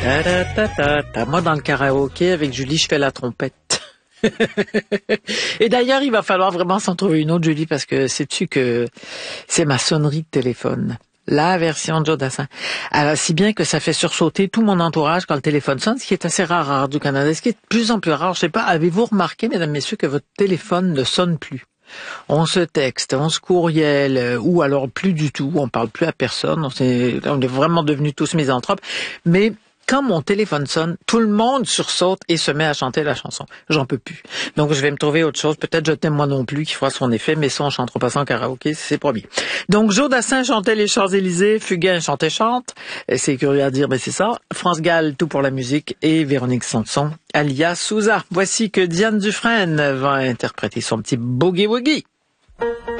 Ta-da-ta-ta-ta. Moi, dans le karaoké, avec Julie, je fais la trompette. Et d'ailleurs, il va falloir vraiment s'en trouver une autre, Julie, parce que sais-tu que c'est ma sonnerie de téléphone. La version de Joe Dassin. Alors, si bien que ça fait sursauter tout mon entourage quand le téléphone sonne, ce qui est assez rare à Radio-Canada. Ce qui est de plus en plus rare, je sais pas, avez-vous remarqué, mesdames, messieurs, que votre téléphone ne sonne plus? On se texte, on se courriel, ou alors plus du tout, on parle plus à personne, on est vraiment devenus tous misanthropes, mais quand mon téléphone sonne, tout le monde sursaute et se met à chanter la chanson. J'en peux plus. Donc, je vais me trouver autre chose. Peut-être Je t'aime moi non plus qui fera son effet, mais ça, on chantera pas ça en karaoké, c'est promis. Donc, Joe Dassin chantait les Champs-Élysées, Fugain chantait Chante. C'est curieux à dire, mais c'est ça. France Gall, tout pour la musique, et Véronique Sanson, alias Souza. Voici que Diane Dufresne va interpréter son petit boogie-woogie.